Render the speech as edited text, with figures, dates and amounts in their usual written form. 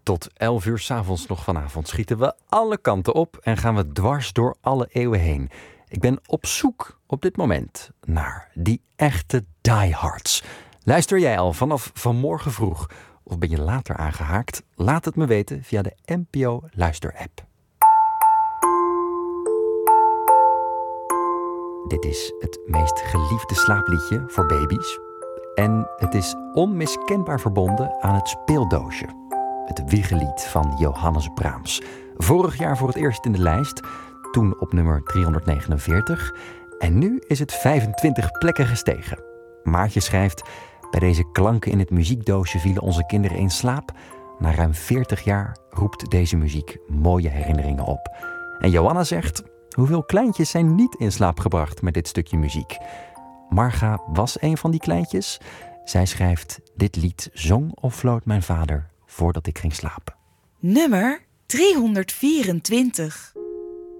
Tot 11 uur 's avonds nog vanavond schieten we alle kanten op en gaan we dwars door alle eeuwen heen. Ik ben op zoek op dit moment naar die echte diehards. Luister jij al vanaf vanmorgen vroeg of ben je later aangehaakt? Laat het me weten via de NPO Luister-app. Dit is het meest geliefde slaapliedje voor baby's. En het is onmiskenbaar verbonden aan het speeldoosje. Het Wiegelied van Johannes Brahms. Vorig jaar voor het eerst in de lijst, toen op nummer 349. En nu is het 25 plekken gestegen. Maartje schrijft: bij deze klanken in het muziekdoosje vielen onze kinderen in slaap. Na ruim 40 jaar roept deze muziek mooie herinneringen op. En Johanna zegt: hoeveel kleintjes zijn niet in slaap gebracht met dit stukje muziek? Marga was een van die kleintjes. Zij schrijft: dit lied zong of floot mijn vader voordat ik ging slapen. Nummer 324.